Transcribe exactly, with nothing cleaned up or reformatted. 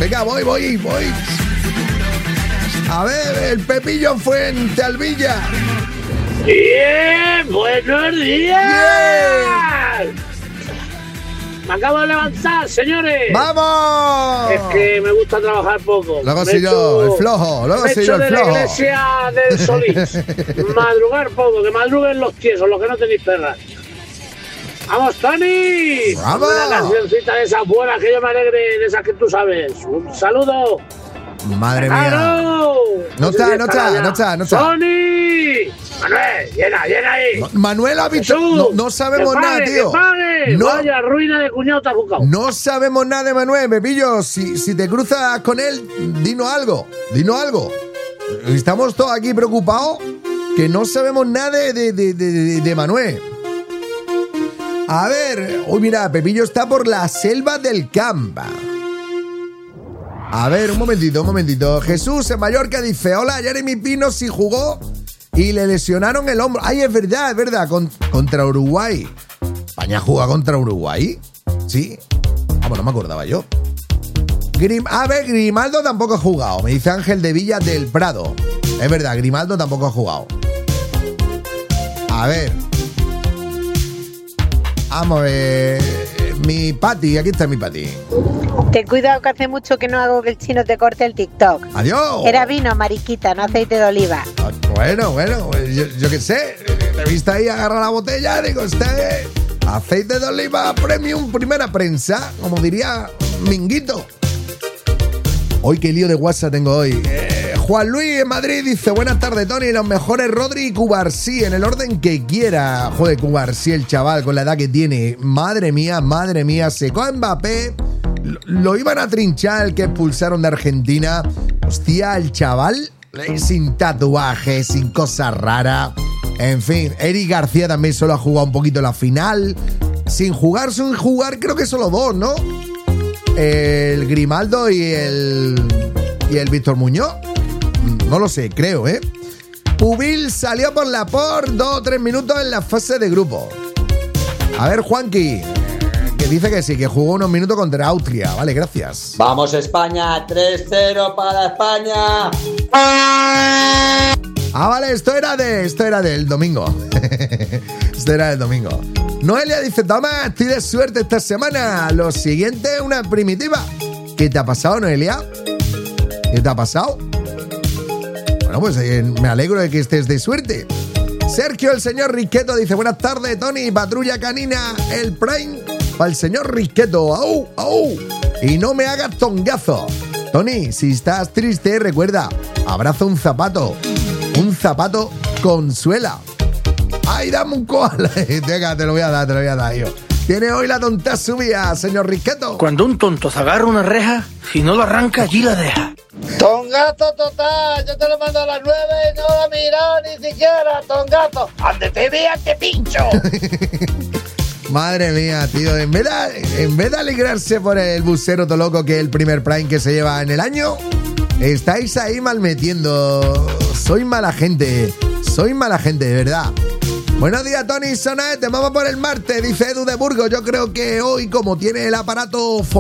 Venga, voy, voy, voy. A ver, el Pepillo Fuente Alvilla. ¡Bien! ¡Buenos días! Bien. Me acabo de levantar, señores. ¡Vamos! Es que me gusta trabajar poco. Luego Me soy yo, echo- el flojo. Luego me soy echo yo, el de flojo. la iglesia del Solís. Madrugar poco, que madruguen los tiesos, los que no tenéis perras. ¡Vamos, Tony! ¡Vamos! Una cancioncita de esas buenas que yo me alegre, de esas que tú sabes. Un saludo. Madre mía. ¡Claro! No sé está, si no estará está, ya. no está, no está. ¡Tony! Manuel, llena, llena ahí. Manuel ha visto. Jesús, No, no sabemos que nada, pague, tío. que pague. No. Vaya ruina de cuñado te has buscado. No sabemos nada de Manuel, Pepillo. Si, si te cruzas con él, dinos algo. Dinos algo. Estamos todos aquí preocupados que no sabemos nada de, de, de, de- de Manuel. A ver. Uy, mira, Pepillo está por la selva del Camba. A ver, un momentito, un momentito. Jesús en Mallorca dice: hola, Jeremy Pino sí jugó y le lesionaron el hombro. Ay, es verdad, es verdad, con- contra Uruguay. ¿España juega contra Uruguay? Sí. Ah, pues no me acordaba yo. Grim- a ver, Grimaldo tampoco ha jugado. Me dice Ángel de Villa del Prado. Es verdad, Grimaldo tampoco ha jugado. A ver. Vamos a ver. Mi Pati, aquí está mi Pati. Ten cuidado que hace mucho que no hago que el chino te corte el TikTok. Adiós. Era vino, mariquita, no aceite de oliva. Ah, Bueno, bueno, pues yo, yo qué sé. Te he visto ahí agarrar la botella, digo, este aceite de oliva premium primera prensa, como diría Minguito. Hoy qué lío de WhatsApp tengo hoy. Eh, Juan Luis en Madrid dice: buenas tardes, Tony, los mejores Rodri y Cubarsí, en el orden que quiera. Joder, Cubarsí, el chaval, con la edad que tiene. Madre mía, madre mía, secó a Mbappé. Lo, lo iban a trinchar el que expulsaron de Argentina. Hostia, el chaval, eh, sin tatuajes, sin cosas raras. En fin, Eric García también solo ha jugado un poquito la final. Sin jugar, sin jugar, creo que solo dos, ¿no? El Grimaldo y el y el Víctor Muñoz. No lo sé, creo, ¿eh? Pubil salió por la por dos o tres minutos en la fase de grupo. A ver, Juanqui, que dice que sí, que jugó unos minutos contra Austria. Vale, gracias. Vamos España, tres cero para España. Ah, vale, esto era de esto era del domingo. Esto era del domingo. Noelia dice: toma, estoy de suerte esta semana. Lo siguiente, una primitiva. ¿Qué te ha pasado, Noelia? ¿Qué te ha pasado? Bueno, pues eh, me alegro de que estés de suerte. Sergio, el señor Risqueto, dice: buenas tardes, Tony, patrulla canina, el Prime para el señor Risqueto. ¡Au, au! Y no me hagas tongazo. Tony, si estás triste, recuerda, abraza un zapato. Un zapato consuela. ¡Ay, dame un koala! Venga, te lo voy a dar, te lo voy a dar yo. Tiene hoy la tonta subida, señor Risqueto. Cuando un tonto se agarra una reja, si no lo arranca, allí la deja. Tongato total, yo te lo mando a las nueve y no lo he mirado ni siquiera, Tongato. Ande te veas, te pincho. Madre mía, tío, en vez, de, en vez de alegrarse por el busero todo loco que es el primer Prime que se lleva en el año, estáis ahí malmetiendo. Soy mala gente, soy mala gente, de verdad. Buenos días, Tony Sonet, vamos por el martes, dice Edu de Burgos. Yo creo que hoy, como tiene el aparato